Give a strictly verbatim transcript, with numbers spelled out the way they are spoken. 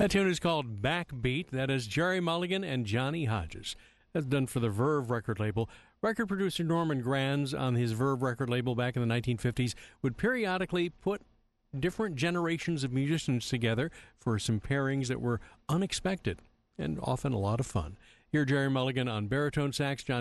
That tune is called Backbeat. That is Jerry Mulligan and Johnny Hodges. That's done for the Verve record label. Record producer Norman Granz on his Verve record label back in the nineteen fifties would periodically put different generations of musicians together for some pairings that were unexpected and often a lot of fun. Here, Jerry Mulligan on baritone sax, John